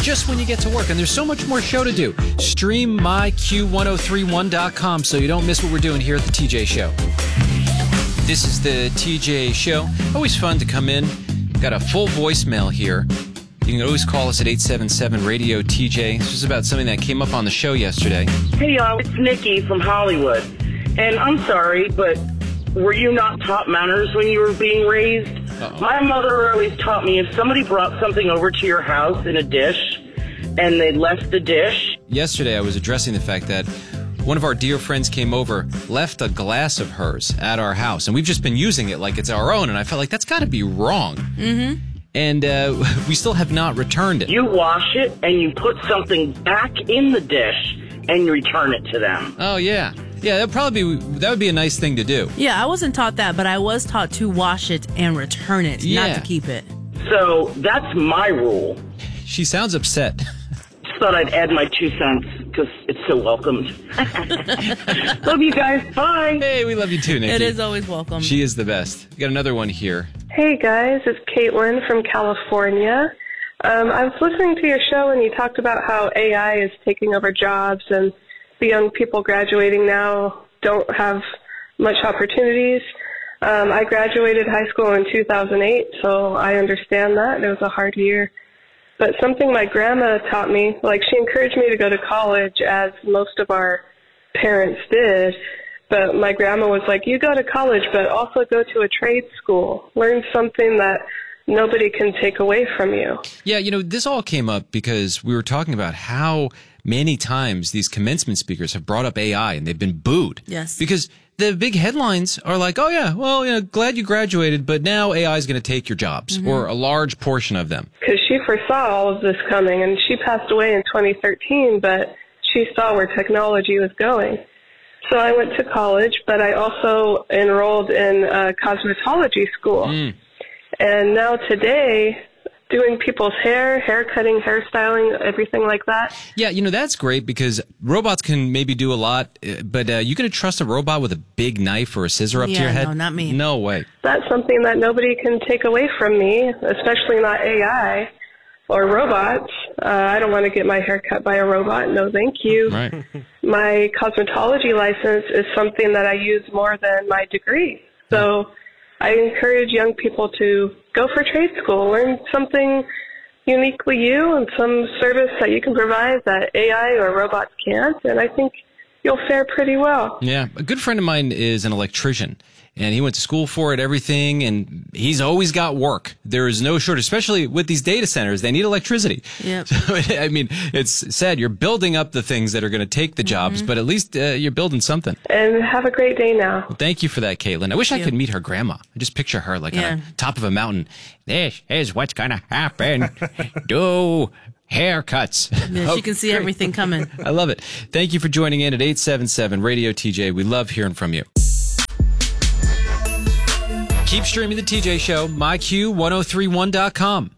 just when you get to work. And there's so much more show to do. Stream myq1031.com so you don't miss what we're doing here at the TJ Show. This is the TJ Show. Always fun to come in. Got a full voicemail here. You can always call us at 877-RADIO-TJ. This is about something that came up on the show yesterday. Hey, y'all, it's Nikki from Hollywood. And I'm sorry, but were you not taught manners when you were being raised? Uh-oh. My mother always taught me if somebody brought something over to your house in a dish and they left the dish. Yesterday, I was addressing the fact that one of our dear friends came over, left a glass of hers at our house, and we've just been using it like it's our own, and I felt like that's got to be wrong. Mm-hmm. And we still have not returned it. You wash it and you put something back in the dish and you return it to them. Oh, yeah. Yeah, that would be a nice thing to do. Yeah, I wasn't taught that, but I was taught to wash it and return it, not to keep it. So that's my rule. She sounds upset. Just thought I'd add my 2 cents because it's so welcomed. Love you guys. Bye. Hey, we love you too, Nikki. It is always welcome. She is the best. We got another one here. Hey guys, it's Caitlin from California. I was listening to your show and you talked about how AI is taking over jobs and the young people graduating now don't have much opportunities. I graduated high school in 2008, so I understand that. It was a hard year. But something my grandma taught me, like she encouraged me to go to college as most of our parents did. But my grandma was like, you go to college, but also go to a trade school. Learn something that nobody can take away from you. Yeah, this all came up because we were talking about how many times these commencement speakers have brought up AI and they've been booed. Yes. Because the big headlines are like, oh, yeah, well, glad you graduated, but now AI is going to take your jobs, or a large portion of them. Because she foresaw all of this coming, and she passed away in 2013, but she saw where technology was going. So I went to college, but I also enrolled in a cosmetology school. And now today, doing people's hair cutting, hairstyling, everything like that. Yeah, that's great because robots can maybe do a lot, but you going to trust a robot with a big knife or a scissor up to your head? No, not me. No way. That's something that nobody can take away from me, especially not AI or robots. I don't want to get my hair cut by a robot. No, thank you. Right. My cosmetology license is something that I use more than my degree. So I encourage young people to go for trade school, learn something uniquely you and some service that you can provide that AI or robots can't, and I think you'll fare pretty well. Yeah. A good friend of mine is an electrician, and he went to school for it, everything, and he's always got work. There is no shortage, especially with these data centers. They need electricity. Yep. So, I mean, it's sad. You're building up the things that are going to take the jobs, but at least you're building something. And have a great day now. Well, thank you for that, Caitlin. I wish I could meet her grandma. I just picture her like on the top of a mountain. This is what's going to happen. Do haircuts. Yeah, she can see everything coming. I love it. Thank you for joining in at 877-RADIO-TJ. We love hearing from you. Keep streaming the TJ Show, myq1031.com.